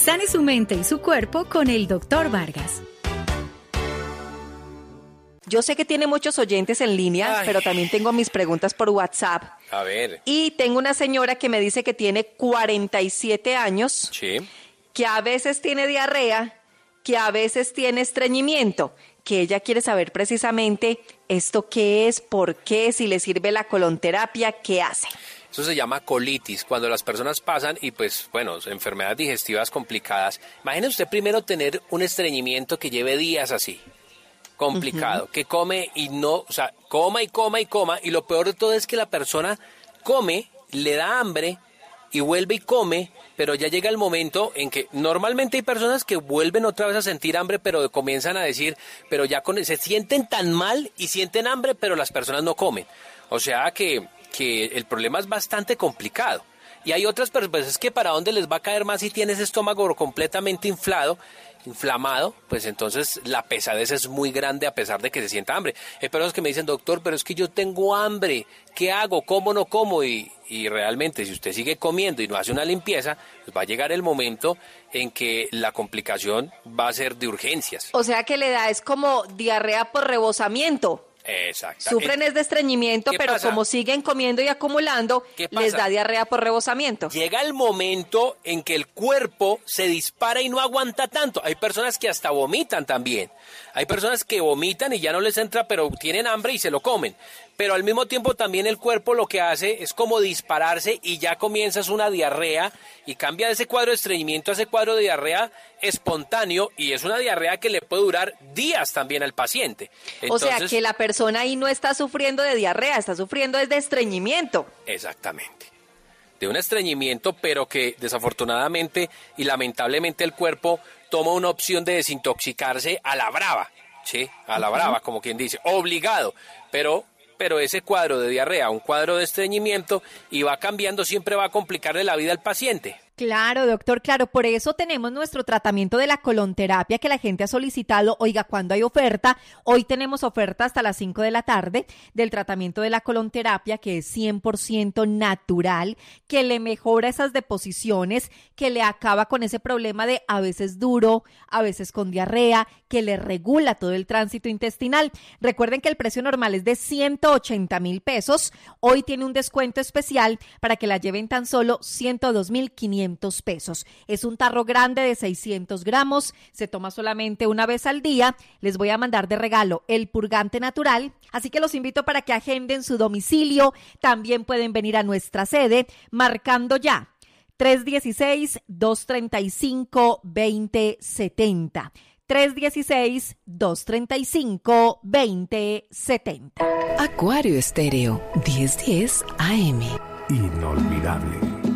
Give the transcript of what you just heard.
Sane su mente y su cuerpo con el Dr. Vargas. Yo sé que tiene muchos oyentes en línea, pero también tengo mis preguntas por WhatsApp. A ver. Y tengo una señora que me dice que tiene 47 años, Sí. que a veces tiene diarrea, que a veces tiene estreñimiento, que ella quiere saber precisamente esto qué es, por qué, si le sirve la colonterapia, qué hace. Eso se llama colitis, cuando las personas pasan y pues, bueno, enfermedades digestivas complicadas. Imagine usted primero tener un estreñimiento que lleve días así, complicado, que come y no, o sea, coma y coma y coma, y lo peor de todo es que la persona come, le da hambre y vuelve y come, pero ya llega el momento en que normalmente hay personas que vuelven otra vez a sentir hambre, pero comienzan a decir, pero ya se sienten tan mal y sienten hambre, pero las personas no comen. O sea que el problema es bastante complicado. Y hay otras personas, pues es que para dónde les va a caer más si tienes estómago completamente inflamado, pues entonces la pesadez es muy grande a pesar de que se sienta hambre. Hay personas que me dicen, doctor, pero es que yo tengo hambre, ¿qué hago? ¿Cómo no como? Y realmente si usted sigue comiendo y no hace una limpieza, pues va a llegar el momento en que la complicación va a ser de urgencias. O sea que le da es como diarrea por rebosamiento. Exacto. Sufren es de estreñimiento, pero pasa? como siguen comiendo y acumulando, les da diarrea por rebosamiento. Llega el momento en que el cuerpo se dispara y no aguanta tanto. Hay personas que hasta vomitan también. Hay personas que vomitan y ya no les entra, pero tienen hambre y se lo comen. Pero al mismo tiempo también el cuerpo lo que hace es como dispararse y ya comienzas una diarrea y cambia de ese cuadro de estreñimiento a ese cuadro de diarrea espontáneo, y es una diarrea que le puede durar días también al paciente. Entonces, o sea que la persona ahí no está sufriendo de diarrea, está sufriendo de estreñimiento. Exactamente. De un estreñimiento, pero que desafortunadamente y lamentablemente el cuerpo toma una opción de desintoxicarse a la brava, ¿sí? A la brava, como quien dice, obligado, pero ese cuadro de diarrea, un cuadro de estreñimiento, y va cambiando, siempre va a complicarle la vida al paciente. Claro, doctor, claro, por eso tenemos nuestro tratamiento de la colonterapia que la gente ha solicitado. Oiga, cuando hay oferta, hoy tenemos oferta hasta las 5 de la tarde del tratamiento de la colonterapia, que es 100% natural, que le mejora esas deposiciones, que le acaba con ese problema de a veces duro, a veces con diarrea, que le regula todo el tránsito intestinal. Recuerden que el precio normal es de 180,000 pesos. Hoy tiene un descuento especial para que la lleven tan solo 102,500 pesos. Es un tarro grande de 600 gramos, se toma solamente una vez al día. Les voy a mandar de regalo el purgante natural, así que los invito para que agenden su domicilio. También pueden venir a nuestra sede marcando ya 316-235-2070. 316-235-2070. Acuario Estéreo 1010 AM. Inolvidable.